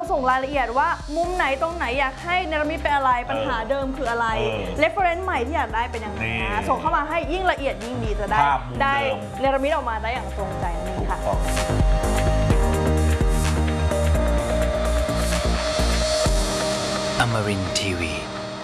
ส่งรายละเอียดว่ามุมไหนตรงไหนอยากให้เนรมิตเป็นอะไรปัญหาเดิมคืออะไร reference ใหม่ที่อยากได้เป็นยังไงนะส่งเข้ามาให้ยิ่งละเอียดยิ่งดีจะได้เนรมิตออกมาได้อย่างตรงใจนั่นเองค่ะ Amarin Tiwi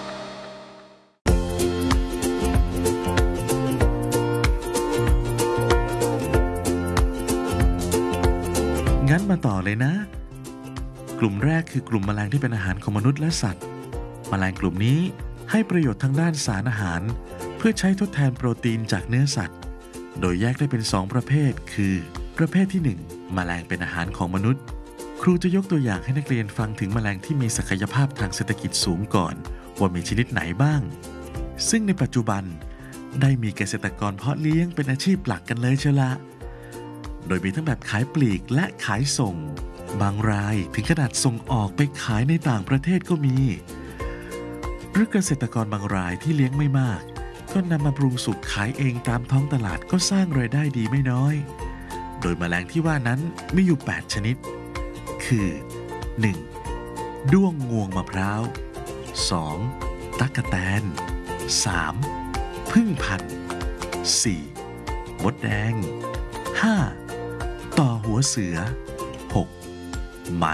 งั้นมาต่อเลยนะกลุ่มแรกคือกลุ่มแมลงที่เป็นอาหารของมนุษย์และสัตว์แมลงกลุ่มนี้ให้ประโยชน์ทางด้านสารอาหารเพื่อใช้ทดแทนโปรตีนจากเนื้อสัตว์โดยแยกได้เป็น2ประเภทคือประเภทที่1แมลงเป็นอาหารของมนุษย์ครูจะยกตัวอย่างให้นักเรียนฟังถึงแมลงที่มีศักยภาพทางเศรษฐกิจสูงก่อนว่ามีชนิดไหนบ้างซึ่งในปัจจุบันได้มีเกษตรกรเพาะเลี้ยงเป็นอาชีพหลักกันเลยเชียวละโดยมีทั้งแบบขายปลีกและขายส่งบางรายถึงขนาดส่งออกไปขายในต่างประเทศก็มีหรือเกษตรกรบางรายที่เลี้ยงไม่มากก็นำมาปรุงสุกขายเองตามท้องตลาดก็สร้างรายได้ดีไม่น้อยโดยแมลงที่ว่านั้นมีอยู่8ชนิดคือ 1. ด้วงงวงมะพร้าว 2. ตั๊กแตน 3. ผึ้งพันธุ์ 4. มดแดง 5. ต่อหัวเสือ 6. ไหม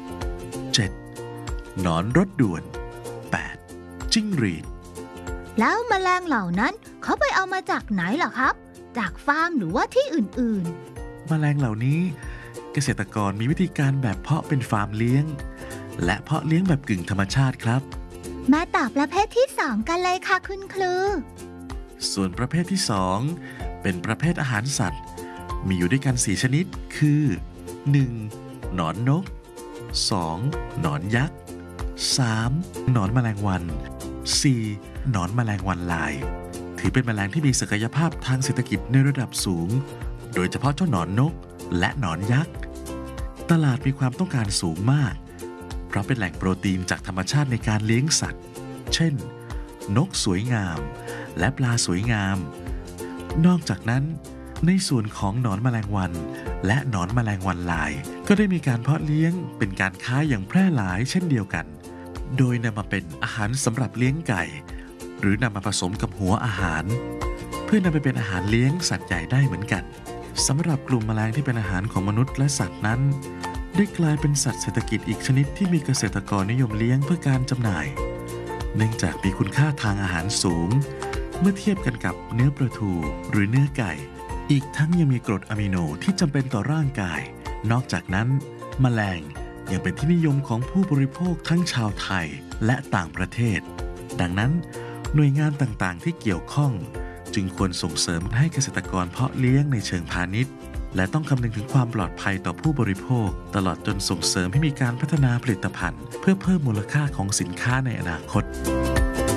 7. หนอนรถด่วน 8. จิ้งหรีดแล้วแมลงเหล่านั้นเขาไปเอามาจากไหนล่ะครับจากฟาร์มหรือว่าที่อื่นๆแมลงเหล่านี้เกษตรกรมีวิธีการแบบเพาะเป็นฟาร์มเลี้ยงและเพาะเลี้ยงแบบกึ่งธรรมชาติครับมาต่อประเภทที่2กันเลยค่ะคุณครูส่วนประเภทที่2เป็นประเภทอาหารสัตว์มีอยู่ด้วยกัน4ชนิดคือ 1. หนอนนก 2. หนอนยักษ์ 3. หนอนแมลงวัน 4. หนอนแมลงวันลายถือเป็นแมลงที่มีศักยภาพทางเศรษฐกิจในระดับสูงโดยเฉพาะเจ้าหนอนนกและหนอนยักษ์ตลาดมีความต้องการสูงมากเพราะเป็นแหล่งโปรตีนจากธรรมชาติในการเลี้ยงสัตว์เช่นนกสวยงามและปลาสวยงามนอกจากนั้นในส่วนของหนอนแมลงวันและหนอนแมลงวันลายก็ได้มีการเพาะเลี้ยงเป็นการค้าอย่างแพร่หลายเช่นเดียวกันโดยนำมาเป็นอาหารสำหรับเลี้ยงไก่หรือนำมาผสมกับหัวอาหารเพื่อนำไปเป็นอาหารเลี้ยงสัตว์ใหญ่ได้เหมือนกันสำหรับกลุ่มแมลงที่เป็นอาหารของมนุษย์และสัตว์นั้นได้กลายเป็นสัตว์เศรษฐกิจอีกชนิดที่มีเกษตรกรนิยมเลี้ยงเพื่อการจำหน่ายเนื่องจากมีคุณค่าทางอาหารสูงเมื่อเทียบกันกับเนื้อปลาทูหรือเนื้อไก่อีกทั้งยังมีกรดอะมิโนที่จำเป็นต่อร่างกายนอกจากนั้นแมลงยังเป็นที่นิยมของผู้บริโภคทั้งชาวไทยและต่างประเทศดังนั้นหน่วยงานต่างๆที่เกี่ยวข้องจึงควรส่งเสริมให้เกษตรกรเพาะเลี้ยงในเชิงพาณิชย์และต้องคำนึงถึงความปลอดภัยต่อผู้บริโภคตลอดจนส่งเสริมให้มีการพัฒนาผลิตภัณฑ์เพื่อเพิ่มมูลค่าของสินค้าในอนาคต